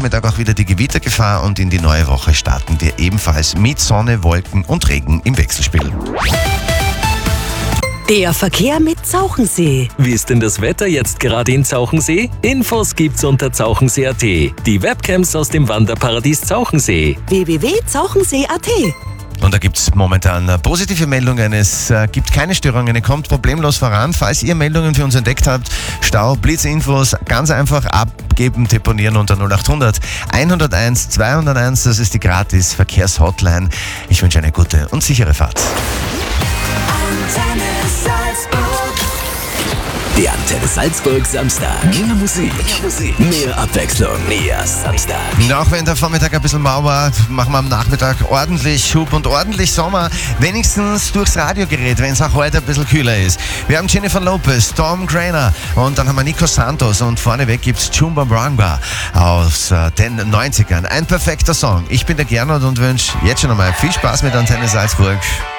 Nachmittag auch wieder die Gewittergefahr und in die neue Woche starten wir ebenfalls mit Sonne, Wolken und Regen im Wechselspiel. Der Verkehr mit Zauchensee. Wie ist denn das Wetter jetzt gerade in Zauchensee? Infos gibt's unter zauchensee.at. Die Webcams aus dem Wanderparadies Zauchensee. www.zauchensee.at. Und da gibt es momentan positive Meldungen. Es gibt keine Störungen, ihr kommt problemlos voran. Falls ihr Meldungen für uns entdeckt habt, Stau, Blitzinfos, ganz einfach abgeben, deponieren unter 0800 101 201. Das ist die gratis Verkehrshotline. Ich wünsche eine gute und sichere Fahrt. Der Antenne Salzburg Samstag. Mehr Musik, mehr Abwechslung, mehr Samstag. Und auch wenn der Vormittag ein bisschen mau war, machen wir am Nachmittag ordentlich Schub und ordentlich Sommer. Wenigstens durchs Radiogerät, wenn es auch heute ein bisschen kühler ist. Wir haben Jennifer Lopez, Tom Grainer und dann haben wir Nico Santos und vorneweg gibt's Chumbawamba aus den 90ern. Ein perfekter Song. Ich bin der Gernot und wünsche jetzt schon einmal viel Spaß mit Antenne Salzburg.